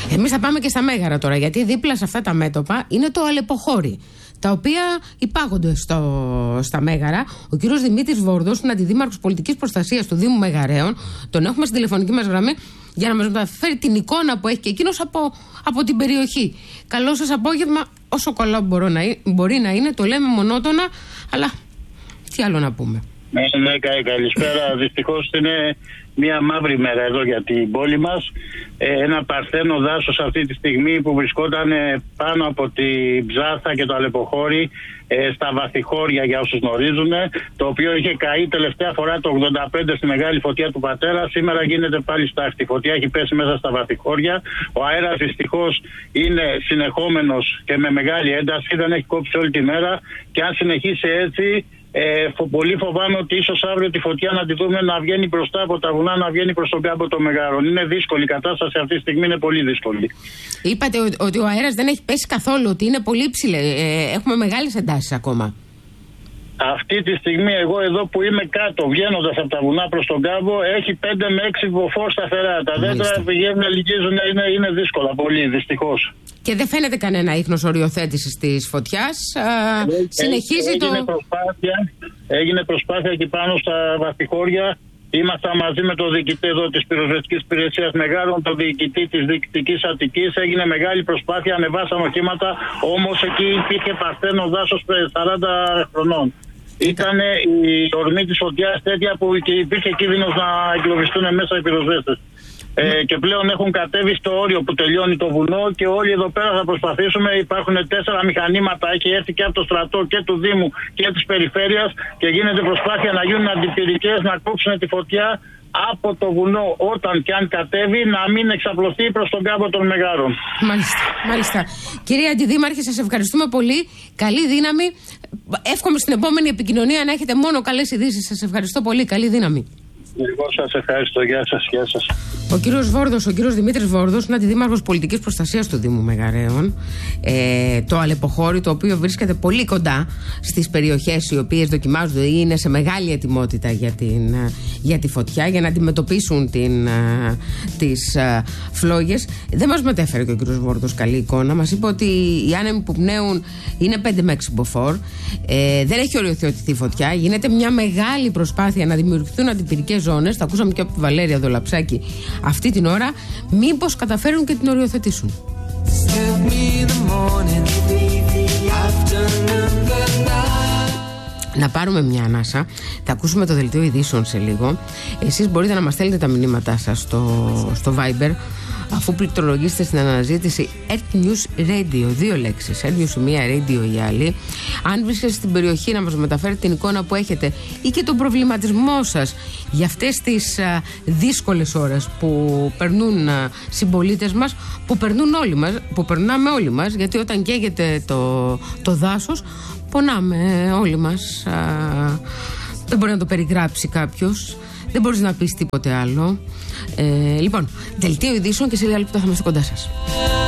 Εμείς θα πάμε και στα Μέγαρα τώρα, γιατί δίπλα σε αυτά τα μέτωπα είναι το Αλεποχώρι, τα οποία υπάγονται στα Μέγαρα. Ο κύριος Δημήτρης Βόρδος είναι αντιδήμαρχος πολιτικής προστασίας του Δήμου Μεγαρέων. Τον έχουμε στην τηλεφωνική μας γραμμή για να μας μεταφέρει την εικόνα που έχει και εκείνος από την περιοχή. Καλό σας απόγευμα, όσο καλά μπορεί να είναι, το λέμε μονότονα, αλλά τι άλλο να πούμε. Ναι, καλησπέρα. Δυστυχώς είναι μια μαύρη μέρα εδώ για την πόλη μας. Ένα παρθένο δάσος αυτή τη στιγμή που βρισκόταν πάνω από την Ψάθα και το Αλεποχώρι, στα Βαθυχώρια για όσους γνωρίζουν, το οποίο είχε καεί τελευταία φορά το 85 στη μεγάλη φωτιά του πατέρα. Σήμερα γίνεται πάλι στάχτη. Η φωτιά έχει πέσει μέσα στα Βαθυχώρια. Ο αέρας δυστυχώς είναι συνεχόμενος και με μεγάλη ένταση, δεν έχει κόψει όλη τη μέρα, και αν συνεχίσει έτσι, πολύ φοβάμαι ότι ίσως αύριο τη φωτιά να τη δούμε να βγαίνει μπροστά από τα βουνά, να βγαίνει προς τον κάμπο των Μεγάρων. Είναι δύσκολη η κατάσταση αυτή τη στιγμή, είναι πολύ δύσκολη. Είπατε ότι ο αέρας δεν έχει πέσει καθόλου, ότι είναι πολύ υψηλή. Έχουμε μεγάλες εντάσεις ακόμα. Αυτή τη στιγμή εγώ εδώ που είμαι κάτω, βγαίνοντας από τα βουνά προς τον κάμπο, έχει 5 με 6 μποφόρ σταθερά. Τα δέντρα πηγαίνουν, λυγίζουν, είναι δύσκολα πολύ, δυστυχώς. Και δεν φαίνεται κανένα ίχνος οριοθέτησης της φωτιάς. Συνεχίζει Έγινε προσπάθεια εκεί πάνω στα Βαθυχώρια. Ήμασταν μαζί με τον διοικητή εδώ της πυροσβεστικής υπηρεσίας Μεγάρων, τον διοικητή της Διοικητικής Αττικής. Έγινε μεγάλη προσπάθεια, ανεβάσαμε οχήματα, όμως εκεί υπήρχε παρθένο δάσος 40 χρονών. Ήταν η ορμή της φωτιάς τέτοια που υπήρχε κίνδυνος να εγκλωβιστούν μέσα οι πυροσβέστες. Και πλέον έχουν κατέβει στο όριο που τελειώνει το βουνό και όλοι εδώ πέρα θα προσπαθήσουμε. Υπάρχουν 4 μηχανήματα, έχει έρθει και από το στρατό και του Δήμου και της Περιφέρειας και γίνεται προσπάθεια να γίνουν αντιπυρικές, να κόψουν τη φωτιά από το βουνό όταν και αν κατέβει, να μην εξαπλωθεί προς τον κάμπο των Μεγάρων. Μάλιστα. Κυρία Αντιδήμαρχε, σας ευχαριστούμε πολύ. Καλή δύναμη. Εύχομαι στην επόμενη επικοινωνία να έχετε μόνο καλές ειδήσεις. Σας ευχαριστώ πολύ. Καλή δύναμη. Εγώ σας ευχαριστώ. Γεια σας. Γεια σας. Ο κύριος Βόρδος, ο κύριος Δημήτρης Βόρδος, είναι αντιδήμαρχος πολιτικής προστασίας του Δήμου Μεγαρέων. Το Αλεποχώρι, το οποίο βρίσκεται πολύ κοντά στις περιοχές οι οποίες δοκιμάζονται ή είναι σε μεγάλη ετοιμότητα για τη φωτιά, για να αντιμετωπίσουν τις φλόγες. Δεν μας μετέφερε και ο κύριος Βόρδος καλή εικόνα. Μας είπε ότι οι άνεμοι που πνέουν είναι 5 με 6 μποφόρ. Δεν έχει οριοθετηθεί φωτιά. Γίνεται μια μεγάλη προσπάθεια να δημιουργηθούν αντιπυρικές ζώνες. Τα ακούσαμε και από τη Βαλέρια Δολαψάκη αυτή την ώρα. Μήπως καταφέρουν και την οριοθετήσουν. Να πάρουμε μια ανάσα. Θα ακούσουμε το δελτίο ειδήσεων σε λίγο. Εσείς μπορείτε να μας στέλνετε τα μηνύματά σας στο Viber, αφού πληκτρολογήσετε στην αναζήτηση Earth News Radio, 2 λέξεις, Earth News η μία, Radio η άλλη. Αν βρίσκεστε στην περιοχή, να μας μεταφέρετε την εικόνα που έχετε ή και τον προβληματισμό σας για αυτές τις δύσκολες ώρες που περνούν συμπολίτες μας, που περνούν όλοι μας, που περνάμε όλοι μας, γιατί όταν καίγεται το δάσος, πονάμε όλοι μας. Δεν μπορεί να το περιγράψει κάποιος. Δεν μπορείς να πεις τίποτε άλλο. Λοιπόν, δελτίο ειδήσεων και σε λίγα λεπτά θα είμαστε κοντά σας.